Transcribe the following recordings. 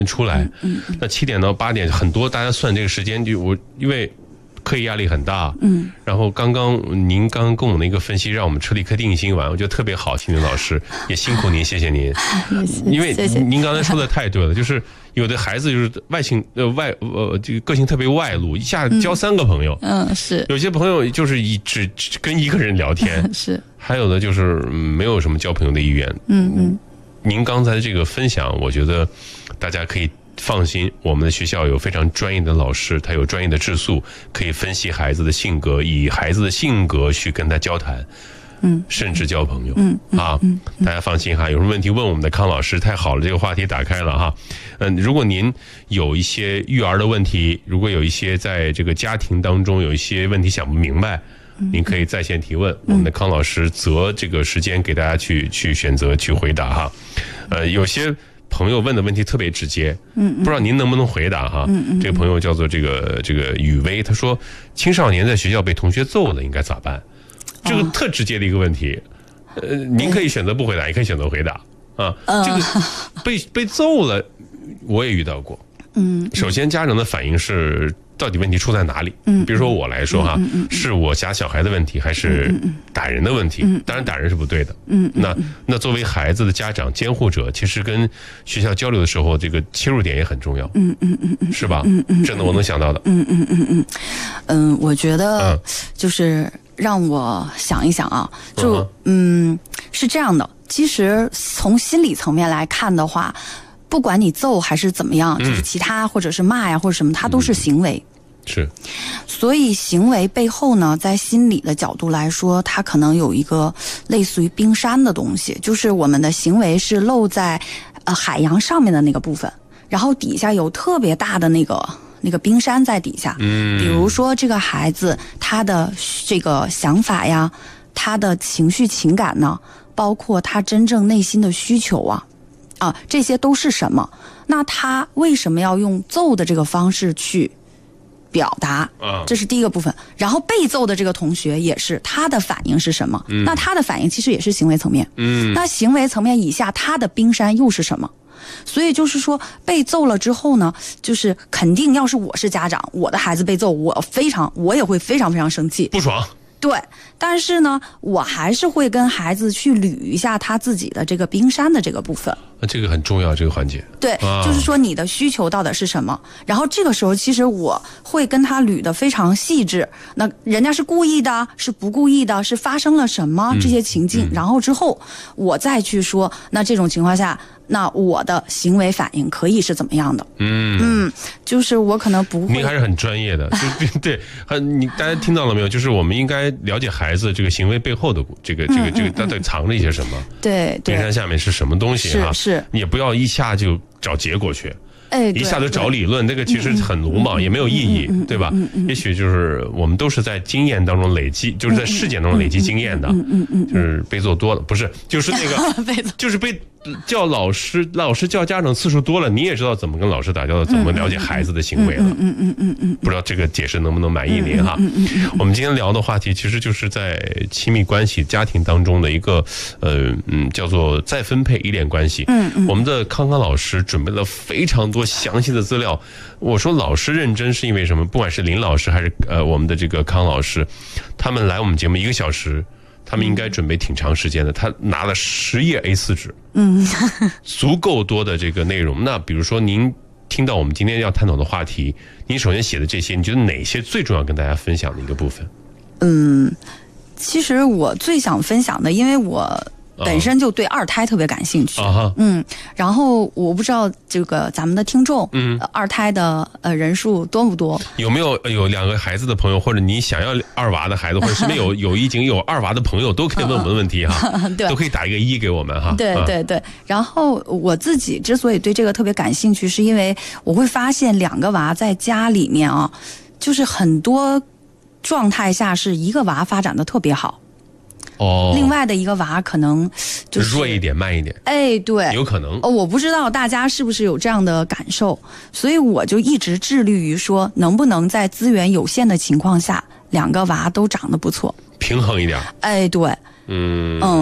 出来，那7点到8点很多，大家算这个时间，因为课业压力很大，然后您刚刚跟我们的一个分析，让我们吃了一颗定心丸，我觉得特别好，青云老师也辛苦您，谢谢您，因为您刚才说的太对了，就是有的孩子就是这个个性特别外露，一下交3个朋友， 是有些朋友就是只跟一个人聊天， 是， 还有的就是没有什么交朋友的意愿，您刚才这个分享，我觉得大家可以放心，我们的学校有非常专业的老师，他有专业的质素，可以分析孩子的性格，以孩子的性格去跟他交谈，甚至交朋友，大家放心哈，有什么问题问我们的康老师，太好了，这个话题打开了哈。如果您有一些育儿的问题，如果有一些在这个家庭当中有一些问题想不明白，您可以在线提问，我们的康老师择这个时间给大家去选择去回答哈。有些朋友问的问题特别直接，不知道您能不能回答哈？这个朋友叫做这个雨薇，他说青少年在学校被同学揍了应该咋办？这个特直接的一个问题，您可以选择不回答，也可以选择回答啊。这个被揍了，我也遇到过。首先家长的反应是，到底问题出在哪里？比如说我来说哈，是我家小孩的问题，还是打人的问题？当然打人是不对的。那作为孩子的家长监护者，其实跟学校交流的时候，这个切入点也很重要。是吧？这我能想到的。 我觉得就是让我想一想啊，是这样的，其实从心理层面来看的话，不管你揍还是怎么样，就是其他或者是骂呀或者什么，它都是行为。 是， 所以行为背后呢，在心理的角度来说，它可能有一个类似于冰山的东西，就是我们的行为是露在海洋上面的那个部分，然后底下有特别大的那个冰山在底下。比如说这个孩子他的这个想法呀，他的情绪情感呢，包括他真正内心的需求这些都是什么？那他为什么要用揍的这个方式去表达？这是第一个部分。然后被揍的这个同学也是，他的反应是什么？那他的反应其实也是行为层面。那行为层面以下，他的冰山又是什么？所以就是说，被揍了之后呢，就是肯定要是我是家长，我的孩子被揍，我也会非常非常生气， 不爽。 对，但是呢，我还是会跟孩子去捋一下他自己的这个冰山的这个部分。 这个很重要，这个环节。 对，就是说你的需求到底是什么？然后这个时候，其实我会跟他捋得非常细致。那人家是故意的，是不故意的，是发生了什么这些情境？然后之后我再去说，那这种情况下，那我的行为反应可以是怎么样的？就是我可能不会。 您还是很专业的，对，大家听到了没有？就是我们应该了解孩子这个行为背后的这个他在藏着一些什么？ 对， 冰山下面是什么东西啊？ 是， 你也不要一下就找结果去。一下就找理论，这个其实很鲁莽，也没有意义，对吧？也许就是我们都是在经验当中累积，就是在事件当中累积经验的，就是被揍多了，不是，就是那个，就是被叫老师叫家长次数多了，你也知道怎么跟老师打交道，怎么了解孩子的行为了。不知道这个解释能不能满意您哈？我们今天聊的话题其实就是在亲密关系、家庭当中的一个叫做再分配依恋关系。我们的康老师准备了非常多详细的资料。我说老师认真是因为什么？不管是林老师还是我们的这个康老师，他们来我们节目1个小时，他们应该准备挺长时间的。他拿了10页 A4 纸，足够多的这个内容。那比如说您听到我们今天要探讨的话题，您首先写的这些，你觉得哪些最重要跟大家分享的一个部分？ 其实我最想分享的，因为我本身就对2胎特别感兴趣，然后我不知道这个咱们的听众，2胎的人数多不多？有没有2个孩子的朋友，或者你想要2娃的孩子，或者身边已经有2娃的朋友，都可以问我们的问题哈， 对， 都可以打一个1给我们哈。 对。然后我自己之所以对这个特别感兴趣，是因为我会发现2个娃在家里面就是很多状态下是1个娃发展的特别好。另外的1个娃可能就是弱一点、慢一点。 对， 有可能。 我不知道大家是不是有这样的感受，所以我就一直致力于说，能不能在资源有限的情况下，2个娃都长得不错， 平衡一点。 对，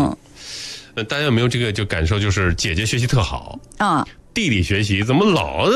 大家有没有这个感受？就是姐姐学习特好弟弟学习怎么老